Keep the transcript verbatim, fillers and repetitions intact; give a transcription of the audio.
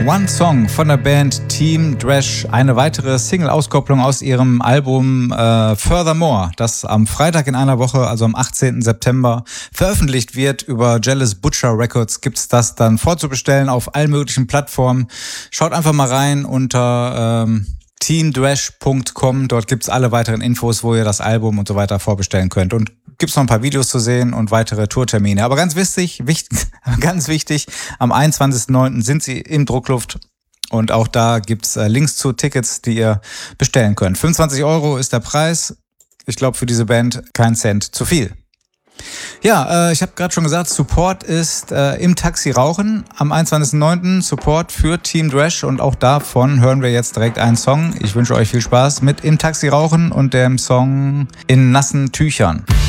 One Song von der Band Team Dresch, eine weitere Single-Auskopplung aus ihrem Album äh, Furthermore, das am Freitag in einer Woche, also am achtzehnten September, veröffentlicht wird. Über Jealous Butcher Records gibt's das dann vorzubestellen auf allen möglichen Plattformen. Schaut einfach mal rein unter ähm, team dresch punkt com, dort gibt's alle weiteren Infos, wo ihr das Album und so weiter vorbestellen könnt. Und gibt's noch ein paar Videos zu sehen und weitere Tourtermine. Aber ganz wichtig, wichtig ganz wichtig, am einundzwanzigsten neunten sind sie im Druckluft und auch da gibt's äh, Links zu Tickets, die ihr bestellen könnt. fünfundzwanzig Euro ist der Preis. Ich glaube, für diese Band kein Cent zu viel. Ja, äh, ich habe gerade schon gesagt, Support ist äh, im Taxi rauchen. Am einundzwanzigsten neunten Support für Team Dresch und auch davon hören wir jetzt direkt einen Song. Ich wünsche euch viel Spaß mit Im Taxi rauchen und dem Song In nassen Tüchern.